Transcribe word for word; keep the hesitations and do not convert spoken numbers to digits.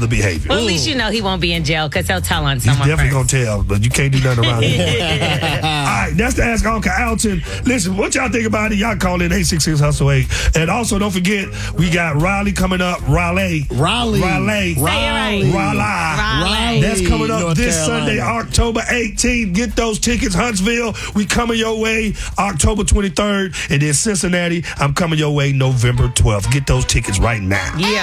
other behavior. Well, at least you know he won't be in jail because he'll tell on He's someone definitely first. gonna tell, but you can't do nothing around it. All right, that's the Ask Uncle Alton. Listen, what y'all think about it? Y'all call in eight six six hustle eight. And also, don't forget, we got Raleigh coming up. Raleigh. Raleigh. Raleigh. Say it right. Raleigh. Raleigh. That's coming up North this Carolina. Sunday, October eighteenth. Get those tickets. Huntsville, we coming your way October twenty-third. And then Cincinnati, I'm coming your way November twelfth. Get those tickets right now. Yeah.